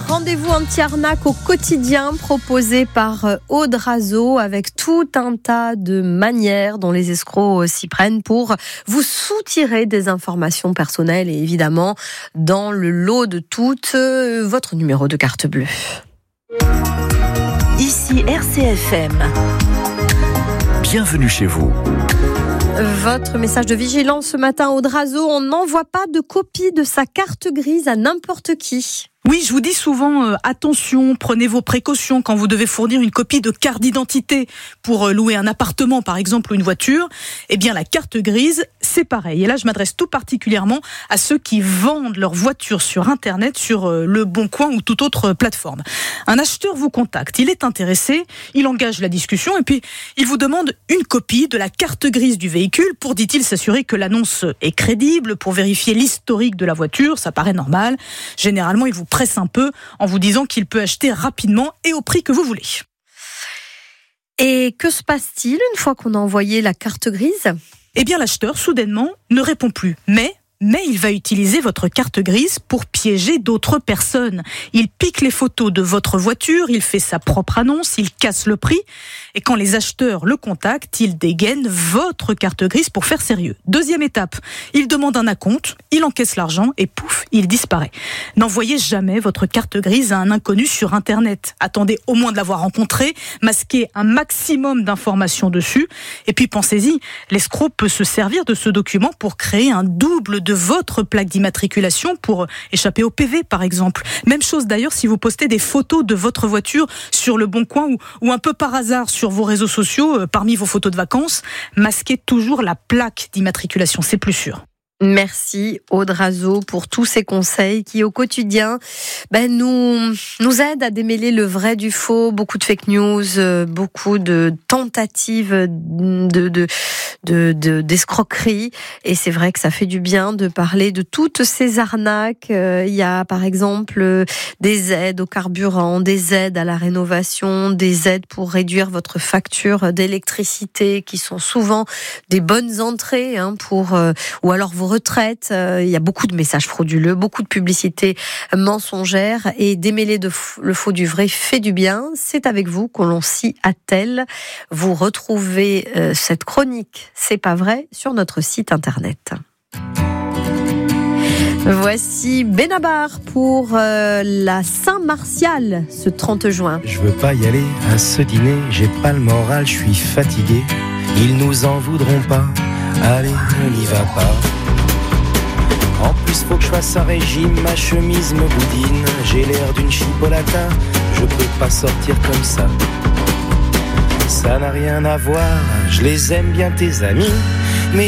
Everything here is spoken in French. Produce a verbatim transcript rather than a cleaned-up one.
Rendez-vous anti-arnaque au quotidien proposé par Aude Razeau avec tout un tas de manières dont les escrocs s'y prennent pour vous soutirer des informations personnelles et évidemment dans le lot de toutes, votre numéro de carte bleue. Ici R C F M. Bienvenue chez vous. Votre message de vigilance ce matin, Aude Razeau, on n'envoie pas de copie de sa carte grise à n'importe qui. Oui, je vous dis souvent, euh, attention, prenez vos précautions quand vous devez fournir une copie de carte d'identité pour euh, louer un appartement, par exemple, ou une voiture. Eh bien, la carte grise, c'est pareil. Et là, je m'adresse tout particulièrement à ceux qui vendent leur voiture sur Internet, sur euh, Le Bon Coin ou toute autre plateforme. Un acheteur vous contacte, il est intéressé, il engage la discussion et puis il vous demande une copie de la carte grise du véhicule pour, dit-il, s'assurer que l'annonce est crédible, pour vérifier l'historique de la voiture, ça paraît normal. Généralement, il vous presse un peu en vous disant qu'il peut acheter rapidement et au prix que vous voulez. Et que se passe-t-il une fois qu'on a envoyé la carte grise ? Eh bien, l'acheteur, soudainement, ne répond plus. Mais... Mais il va utiliser votre carte grise pour piéger d'autres personnes. Il pique les photos de votre voiture, il fait sa propre annonce, il casse le prix. Et quand les acheteurs le contactent, il dégaine votre carte grise pour faire sérieux. Deuxième étape, il demande un acompte, il encaisse l'argent et pouf, il disparaît. N'envoyez jamais votre carte grise à un inconnu sur Internet. Attendez au moins de l'avoir rencontré, masquez un maximum d'informations dessus. Et puis pensez-y, l'escroc peut se servir de ce document pour créer un double de votre plaque d'immatriculation pour échapper au P V, par exemple. Même chose d'ailleurs si vous postez des photos de votre voiture sur Le Bon Coin ou, ou un peu par hasard sur vos réseaux sociaux, euh, parmi vos photos de vacances, masquez toujours la plaque d'immatriculation, c'est plus sûr. Merci Aude Razeau pour tous ces conseils qui au quotidien ben, nous, nous aident à démêler le vrai du faux, beaucoup de fake news, beaucoup de tentatives de, de, de, de, d'escroquerie et c'est vrai que ça fait du bien de parler de toutes ces arnaques. Il y a par exemple des aides au carburant, des aides à la rénovation, des aides pour réduire votre facture d'électricité qui sont souvent des bonnes entrées hein, pour, ou alors vos retraite, euh, il y a beaucoup de messages frauduleux, beaucoup de publicités mensongères et démêler de f- le faux du vrai fait du bien. C'est avec vous qu'on l'on s'y attelle. Vous retrouvez euh, cette chronique, c'est pas vrai, sur notre site internet. Voici Benabar pour euh, la Saint-Martial ce trente juin. Je veux pas y aller à ce dîner, j'ai pas le moral, je suis fatigué. Ils nous en voudront pas, allez on n'y va pas. En plus faut que je fasse un régime, ma chemise me boudine. J'ai l'air d'une chipolata, je peux pas sortir comme ça. Ça n'a rien à voir, je les aime bien tes amis, mais